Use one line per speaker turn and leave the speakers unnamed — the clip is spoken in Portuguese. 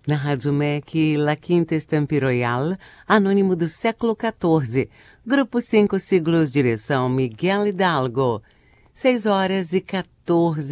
Na Rádio MEC, La Quinta Estampe Royal, anônimo do século XIV. Grupo 5 Siglos, direção Miguel Hidalgo. 6 horas e 14